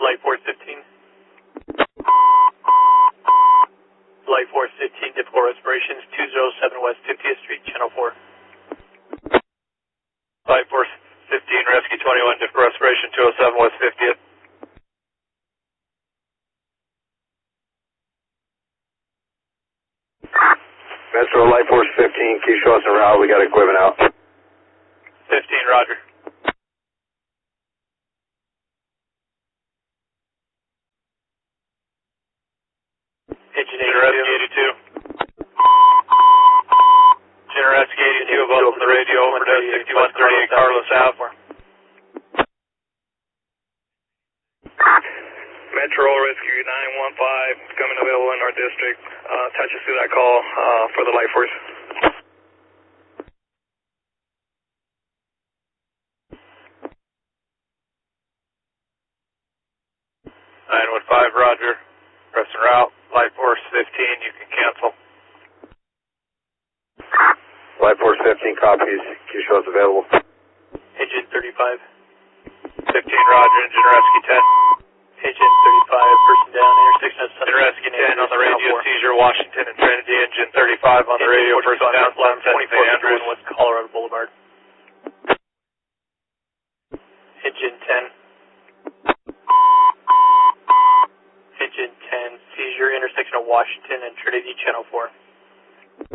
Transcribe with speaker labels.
Speaker 1: Light Force 15. Light Force 15, difficult respirations, 207 West 50th Street, Channel 4. Light Force 15, Rescue 21, difficult respiration, 207 West 50th.
Speaker 2: Metro Light Force 15, keep show us en route, we got equipment out.
Speaker 1: 15, roger. Engine 82. General Rescue 82 above on the radio, overdose 6138 Carlos Ave.
Speaker 3: Metro Rescue 915 coming available in our district. Touch us through that call for the Light Force.
Speaker 1: 915, roger. Press en route. Light Force 15, you can cancel.
Speaker 2: Light Force 15 copies, keep show us available.
Speaker 1: Engine 35. 15, roger. Engine Rescue 10. Engine 35, person down, intersection of Engine Rescue 10 on the radio, seizure, Washington and Trinity. Engine 35 on the radio, person down, 1110 St. Andrews, West Colorado Boulevard. Engine 10. Engine 10, seizure, intersection of Washington and Trinity, Channel 4.